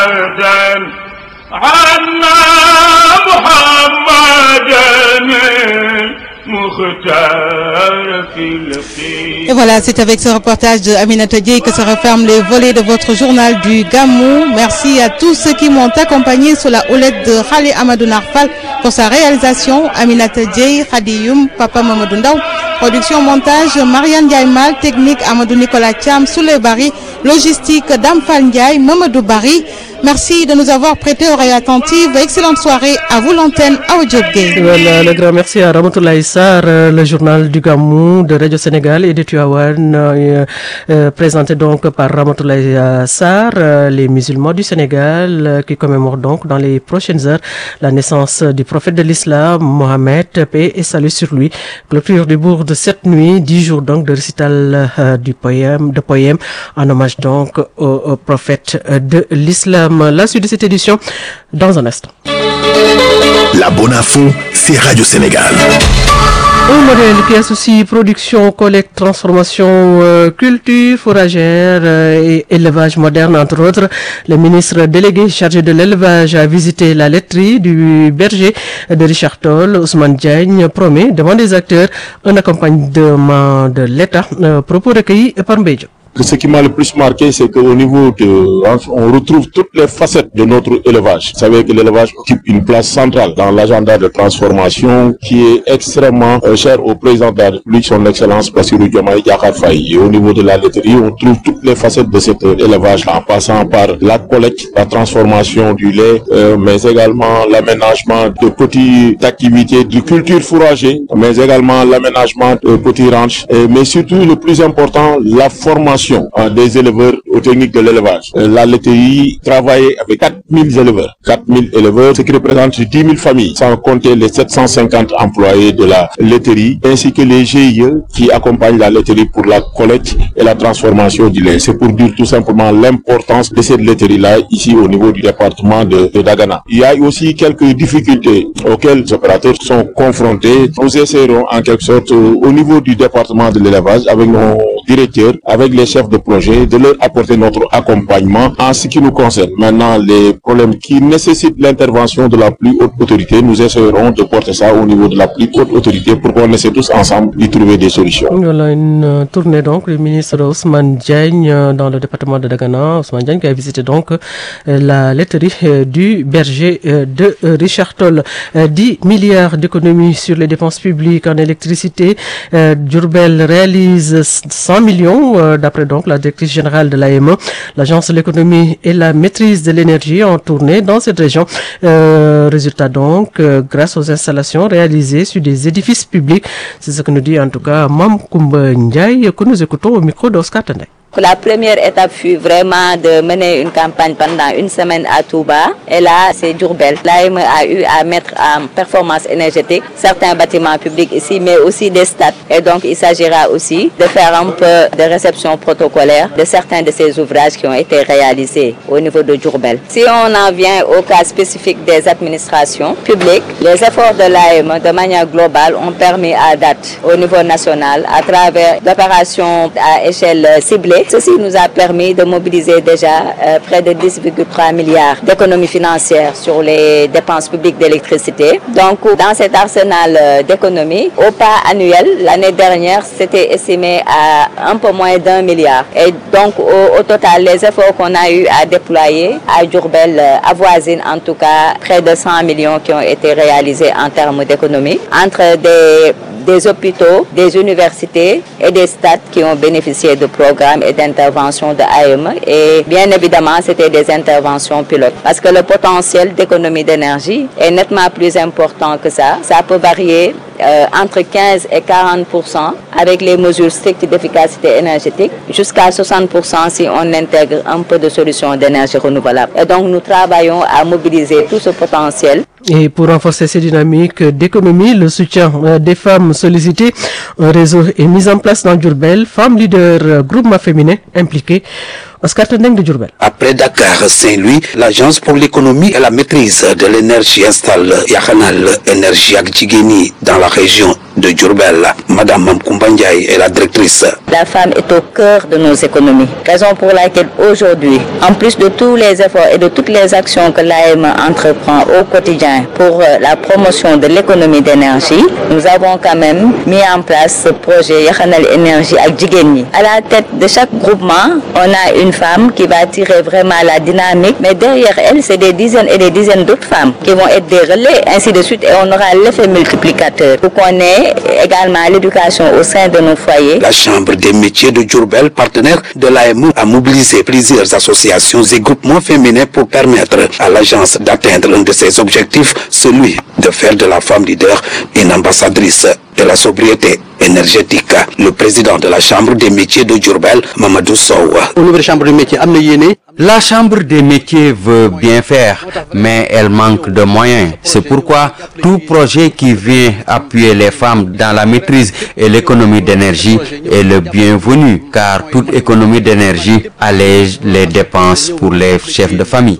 Et voilà, c'est avec ce reportage de Aminata Dieye que se referment les volets de votre journal du Gamou. Merci à tous ceux qui m'ont accompagné sur la houlette de Khali Amadou Narfal pour sa réalisation. Aminata Dieye, Khadioum, Papa Mamadou Ndaw. Production, montage, Marianne Diaymal. Technique, Amadou Nicolas Thiam, Souley Bari. Logistique, Damfal Ndiaye, Mamadou Bari. Merci de nous avoir prêté oreille attentive. Excellente soirée. À vous l'antenne, à Odjobgay. Voilà, le grand merci à Ramatoulaye Sarr, le journal du Gamou de Radio Sénégal et de Tivaouane, présenté donc par Ramatoulaye Sarr, les musulmans du Sénégal qui commémorent donc dans les prochaines heures la naissance du prophète de l'islam, Mohamed, paix et salut sur lui. Clôture du bourg de cette nuit, 10 jours donc de récital de poèmes en hommage donc au prophète de l'islam. La suite de cette édition dans un instant. La bonne info, c'est Radio Sénégal. Un modèle qui associe production, collecte, transformation, culture, fourragère et élevage moderne, entre autres. Le ministre délégué chargé de l'élevage a visité la laiterie du berger de Richard Toll. Ousmane Diagne promet devant des acteurs un accompagnement de l'État. Propos recueillis par Mbedjo. Ce qui m'a le plus marqué, c'est qu'au niveau on retrouve toutes les facettes de notre élevage. Vous savez que l'élevage occupe une place centrale dans l'agenda de transformation qui est extrêmement cher au président de la République, son Excellence Bassirou Diomaye Diakhar Faye. Et au niveau de la laiterie, on trouve toutes les facettes de cet élevage, en passant par la collecte, la transformation du lait, mais également l'aménagement de petites activités de culture fourragère, mais également l'aménagement de petits ranchs, mais surtout le plus important, la formation des éleveurs aux techniques de l'élevage. La laiterie travaille avec 4000 éleveurs. 4000 éleveurs, ce qui représente 10 000 familles, sans compter les 750 employés de la laiterie, ainsi que les GIE qui accompagnent la laiterie pour la collecte et la transformation du lait. C'est pour dire tout simplement l'importance de cette laiterie-là ici au niveau du département de Dagana. Il y a aussi quelques difficultés auxquelles les opérateurs sont confrontés. Nous essaierons en quelque sorte au niveau du département de l'élevage avec nos directeurs, avec les chefs de projet, de leur apporter notre accompagnement en ce qui nous concerne. Maintenant, les problèmes qui nécessitent l'intervention de la plus haute autorité, nous essaierons de porter ça au niveau de la plus haute autorité pour qu'on essaie tous ensemble d'y trouver des solutions. Voilà une tournée donc du ministre Ousmane Diagne dans le département de Dagana. Ousmane Diagne qui a visité donc la laiterie du berger de Richard Toll. 10 milliards d'économies sur les dépenses publiques en électricité. Diourbel réalise 100 millions d'après donc la directrice générale de l'AME. L'agence de l'économie et la maîtrise de l'énergie ont tourné dans cette région. Résultat donc grâce aux installations réalisées sur des édifices publics. C'est ce que nous dit en tout cas Mam Koumba Ndiaye que nous écoutons au micro d'Oscar Tendai. La première étape fut vraiment de mener une campagne pendant une semaine à Touba. Et là, c'est Diourbel. L'AME a eu à mettre en performance énergétique certains bâtiments publics ici, mais aussi des stades. Et donc, il s'agira aussi de faire un peu de réception protocolaire de certains de ces ouvrages qui ont été réalisés au niveau de Diourbel. Si on en vient au cas spécifique des administrations publiques, les efforts de l'AME de manière globale ont permis à date au niveau national, à travers l'opération à échelle ciblée, ceci nous a permis de mobiliser déjà près de 10,3 milliards d'économies financières sur les dépenses publiques d'électricité. Donc, dans cet arsenal d'économies, au pas annuel, l'année dernière, c'était estimé à un peu moins d'1 milliard. Et donc, au total, les efforts qu'on a eu à déployer à Diourbel avoisinent en tout cas près de 100 millions qui ont été réalisés en termes d'économie entre des hôpitaux, des universités et des stades qui ont bénéficié de programmes et d'interventions de AME. Et bien évidemment, c'était des interventions pilotes. Parce que le potentiel d'économie d'énergie est nettement plus important que ça. Ça peut varier entre 15 et 40% avec les mesures strictes d'efficacité énergétique, jusqu'à 60% si on intègre un peu de solutions d'énergie renouvelable. Et donc, nous travaillons à mobiliser tout ce potentiel. Et pour renforcer ces dynamiques d'économie, le soutien des femmes sollicitées, un réseau est mis en place dans Diourbel, femmes leaders, groupements féminins impliqués. Oscar Tendeng de Diourbel. Après Dakar, Saint-Louis, l'Agence pour l'économie et la maîtrise de l'énergie installe Yahanal Énergie ak Jigéen ñi dans la région de Diourbel. Madame Mamkoumba Ndiaye est la directrice. La femme est au cœur de nos économies. Raison pour laquelle aujourd'hui, en plus de tous les efforts et de toutes les actions que l'AEM entreprend au quotidien pour la promotion de l'économie d'énergie, nous avons quand même mis en place ce projet Yakhanal Énergie avec Djigeni. À la tête de chaque groupement, on a une femme qui va tirer vraiment la dynamique, mais derrière elle, c'est des dizaines et des dizaines d'autres femmes qui vont être des relais, ainsi de suite, et on aura l'effet multiplicateur. Pour qu'on ait également l'éducation au sein de nos foyers. La Chambre des métiers de Diourbel, partenaire de l'AMU, a mobilisé plusieurs associations et groupements féminins pour permettre à l'agence d'atteindre un de ses objectifs, celui de faire de la femme leader une ambassadrice de la sobriété énergétique. Le président de la Chambre des métiers de Diourbel, Mamadou Sow. Au niveau de la Chambre des métiers, la Chambre des métiers veut bien faire, mais elle manque de moyens. C'est pourquoi tout projet qui vient appuyer les femmes dans la maîtrise et l'économie d'énergie est le bienvenu, car toute économie d'énergie allège les dépenses pour les chefs de famille.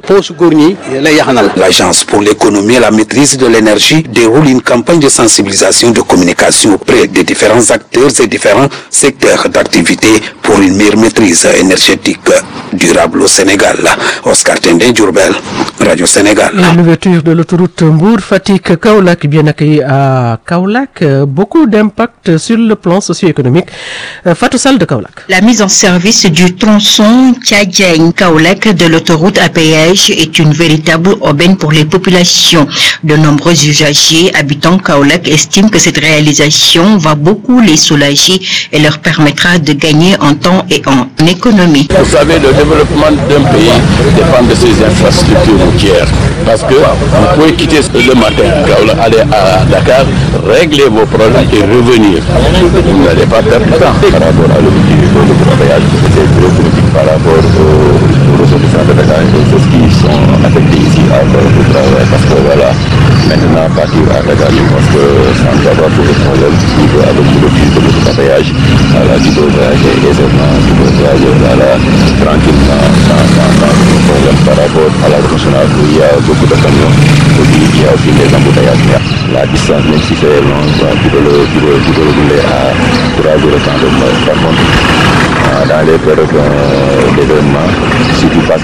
L'Agence pour l'économie et la maîtrise de l'énergie déroule une campagne de sensibilisation et de communication auprès des différents acteurs et différents secteurs d'activité pour une meilleure maîtrise énergétique durable au Sénégal. Oscar Tendé, Diourbel, Radio Sénégal. L'ouverture de l'autoroute Mbour-Fatick-Kaolack, bien accueillie à Kaolack, beaucoup d'impact sur le plan socio-économique. Fatou Sall de Kaolack. La mise en service du tronçon Thiadiagne-Kaolack de l'autoroute à péage est une véritable aubaine pour les populations. De nombreux usagers habitants Kaolack estiment que cette réalisation va beaucoup les soulager et leur permettra de gagner en temps et en économie. Vous savez, le développement d'un pays dépend de ses infrastructures routières. Parce que vous pouvez quitter le matin, aller à Dakar, régler vos problèmes et revenir. Vous n'allez pas perdre de temps. Par rapport à l'objectif de voyage, c'est très politique par rapport aux ressources de Dakar, des choses qui sont affectées ici à l'heure du travail. Parce que voilà, maintenant, partir à Dakar, je pense que sans avoir tout le problème, il doit avec l'objectif de votre voyage, tu dois voyager aisément, tu dois voyager tranquillement, sans problème par rapport à la nationale où il y a beaucoup de camions, il y a aussi des embouteillages. La distance, même si c'est long, tu peux le rouler à 3 heures de temps de moins. Par contre, dans les périodes d'événement, si tu passes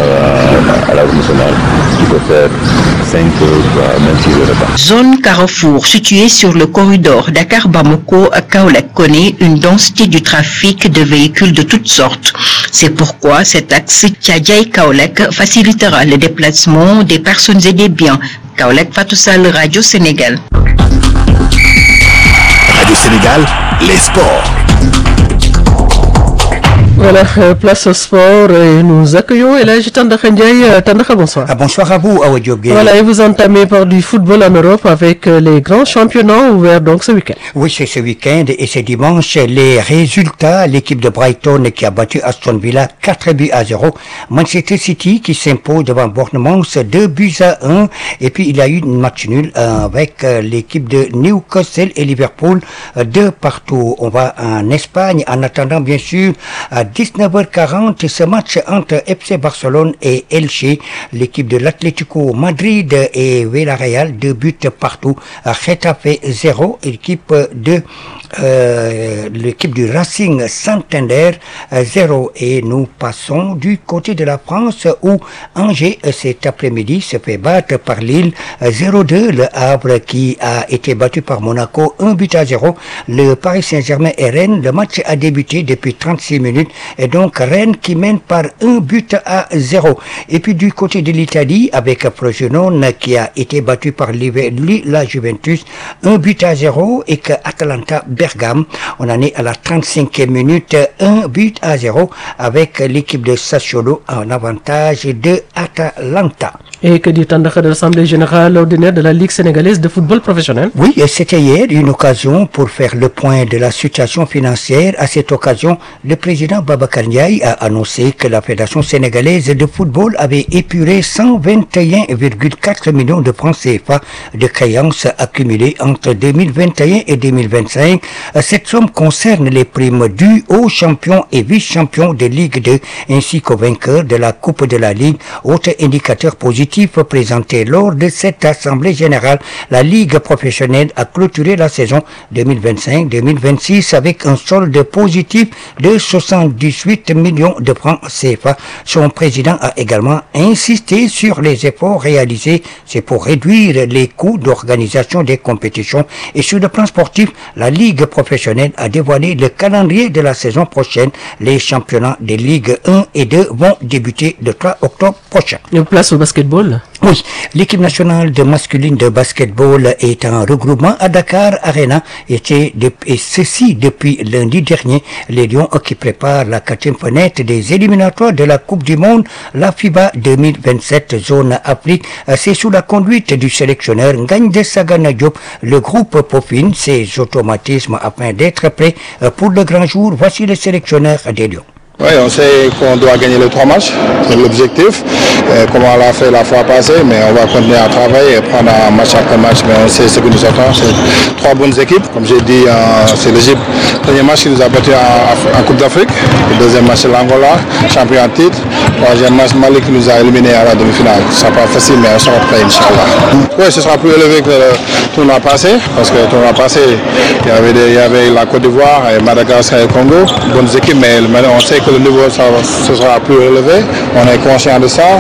à la nationale, tu peux faire 5 heures, même 6 heures de temps. Zone Carrefour, située sur le corridor Dakar-Bamako-Kaolack, connaît une densité du trafic de véhicules de toutes sortes. C'est pourquoi cet axe Thiadiagne-Kaolack facilitera le déplacement des personnes et des biens. Kaolack, Fatou Sall, Radio Sénégal. Radio Sénégal, les sports. Voilà, place au sport et nous accueillons Elhadji Tandakha Ndiaye. Tandakha, bonsoir. Bonsoir à vous, Awa Diop. Voilà, et vous entamez par du football en Europe avec les grands championnats ouverts donc ce week-end. Oui, c'est ce week-end et c'est dimanche. Les résultats, l'équipe de Brighton qui a battu Aston Villa 4-0. Manchester City qui s'impose devant Bournemouth 2-1. Et puis il y a eu une match nul avec l'équipe de Newcastle et Liverpool 2-2. On va en Espagne en attendant bien sûr à 19h40 ce match entre FC Barcelone et Elche, l'équipe de l'Atlético Madrid et Villarreal 2-2. Getafe 0, l'équipe du Racing Santander 0. Et nous passons du côté de la France où Angers cet après-midi se fait battre par Lille 0-2. Le Havre qui a été battu par Monaco 1-0. Le Paris Saint-Germain et Rennes, le match a débuté depuis 36 minutes et donc Rennes qui mène par 1-0. Et puis du côté de l'Italie avec Frosinone qui a été battu par la Juventus 1-0 et que Atalanta Bergame, on en est à la 35e minute 1-0 avec l'équipe de Sassuolo en avantage de Atalanta. Et que dit Tandakha de l'Assemblée générale ordinaire de la Ligue sénégalaise de football professionnel? Oui, c'était hier une occasion pour faire le point de la situation financière. À cette occasion, le président Babacar Ndiaye a annoncé que la Fédération sénégalaise de football avait épuré 121,4 millions de francs CFA de créances accumulées entre 2021 et 2025. Cette somme concerne les primes dues aux champions et vice-champions de Ligue 2 ainsi qu'aux vainqueurs de la Coupe de la Ligue. Autre indicateur positif dispositifs présentés lors de cette assemblée générale, la Ligue professionnelle a clôturé la saison 2025-2026 avec un solde positif de 78 millions de francs CFA. Son président a également insisté sur les efforts réalisés, c'est pour réduire les coûts d'organisation des compétitions. Et sur le plan sportif, la Ligue professionnelle a dévoilé le calendrier de la saison prochaine. Les championnats des Ligues 1 et 2 vont débuter le 3 octobre prochain. Une place au basketball. Oui, l'équipe nationale de masculine de basketball est en regroupement à Dakar Arena et ceci depuis lundi dernier. Les Lions qui préparent la 4e fenêtre des éliminatoires de la Coupe du Monde, la FIBA 2027 zone Afrique. C'est sous la conduite du sélectionneur Ngagne Sagana Diop. Le groupe peaufine ses automatismes afin d'être prêt pour le grand jour. Voici le sélectionneur des Lions. Oui, on sait qu'on doit gagner les 3 matchs, c'est l'objectif, comme on l'a fait la fois passée, mais on va continuer à travailler et prendre un match après match, mais on sait ce que nous attend, c'est 3 bonnes équipes, comme j'ai dit, c'est l'Égypte, le premier match qui nous a battu en Coupe d'Afrique, le deuxième match c'est l'Angola, champion en titre, le troisième match Mali qui nous a éliminés à la demi-finale, ce ne sera pas facile, mais on sera prêt, Inch'Allah. Oui, ce sera plus élevé que le tournoi passé, parce que le tournoi passé, il y avait la Côte d'Ivoire, et Madagascar et le Congo, bonnes équipes, mais maintenant on sait que le niveau ce sera plus élevé. On est conscient de ça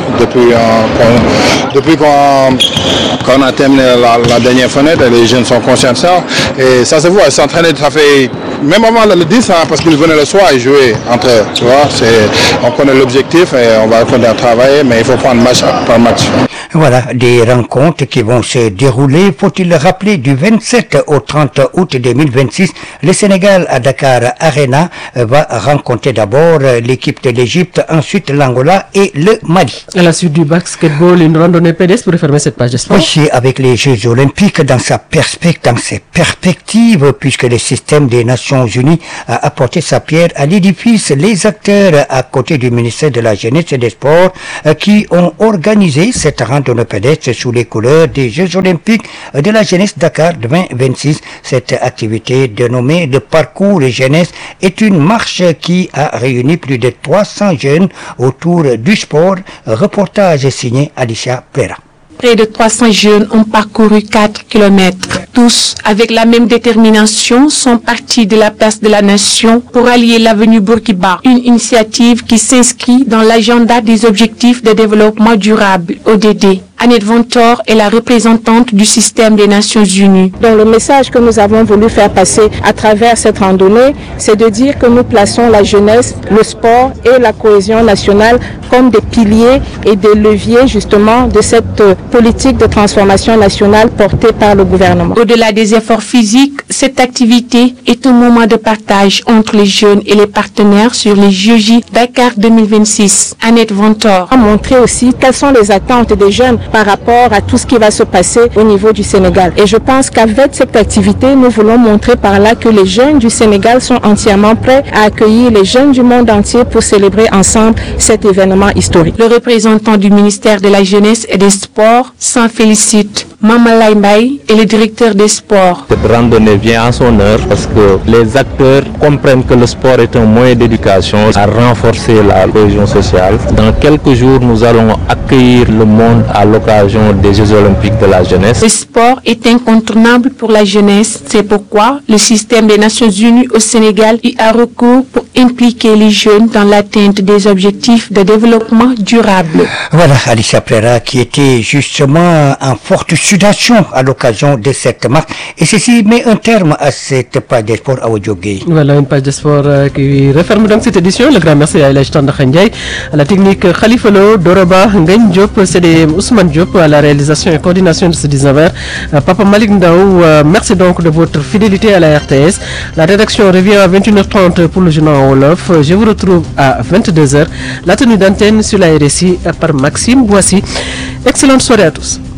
depuis qu'on a terminé la dernière fenêtre. Les jeunes sont conscients de ça. Et ça se voit, ils s'entraînent, ça fait même avant le 10, parce qu'ils venaient le soir et jouer entre eux. Tu vois, on connaît l'objectif et on va continuer à travailler, mais il faut prendre match par match. Voilà, des rencontres qui vont se dérouler. Faut-il le rappeler, du 27 au 30 août 2026, le Sénégal à Dakar Arena va rencontrer d'abord l'équipe de l'Égypte, ensuite l'Angola et le Mali. À la suite du basketball, une randonnée pédestre pour refermer cette page de sport. Oui, avec les Jeux Olympiques dans ses perspectives, puisque le système des Nations Unies a apporté sa pierre à l'édifice. Les acteurs à côté du ministère de la Jeunesse et des Sports qui ont organisé cette randonnée pédestre sous les couleurs des Jeux Olympiques de la Jeunesse Dakar 2026. Cette activité dénommée le parcours jeunesse est une marche qui a réuni plus de 300 jeunes autour du sport. Reportage signé Alicia Plera. Près de 300 jeunes ont parcouru 4 kilomètres. Tous, avec la même détermination, sont partis de la place de la Nation pour allier l'avenue Bourguiba. Une initiative qui s'inscrit dans l'agenda des objectifs de développement durable, ODD. Annette Ventor est la représentante du système des Nations Unies. Donc le message que nous avons voulu faire passer à travers cette randonnée, c'est de dire que nous plaçons la jeunesse, le sport et la cohésion nationale comme des piliers et des leviers justement de cette politique de transformation nationale portée par le gouvernement. Au-delà des efforts physiques, cette activité est un moment de partage entre les jeunes et les partenaires sur les JOJ Dakar 2026. Annette Ventor a montré aussi quelles sont les attentes des jeunes par rapport à tout ce qui va se passer au niveau du Sénégal. Et je pense qu'avec cette activité, nous voulons montrer par là que les jeunes du Sénégal sont entièrement prêts à accueillir les jeunes du monde entier pour célébrer ensemble cet événement historique. Le représentant du ministère de la Jeunesse et des Sports s'en félicite. Mama Laïmbaï est le directeur des sports. Cette randonnée vient en son heure parce que les acteurs comprennent que le sport est un moyen d'éducation à renforcer la cohésion sociale. Dans quelques jours, nous allons accueillir le monde à l'occasion des Jeux Olympiques de la jeunesse. Le sport est incontournable pour la jeunesse. C'est pourquoi le système des Nations Unies au Sénégal y a recours pour impliquer les jeunes dans l'atteinte des objectifs de développement durable. Voilà, Alicia Plera qui était justement en forte sudation à l'occasion de cette marche. Et ceci met un terme à cette page de sport à Odjogé. Voilà une page de sport qui referme donc cette édition. Le grand merci à Elaj Tandakhandiaï, à la technique Khalifa Lo, Doroba Ngagne Diop, c'est Ousmane Diop à la réalisation et coordination de ce 19h. Papa Malik Ndaou, merci donc de votre fidélité à la RTS. La rédaction revient à 21h30 pour le journal en Wolof. Je vous retrouve à 22h. La tenue d'antenne sur la RSI par Maxime Boissy. Excellente soirée à tous.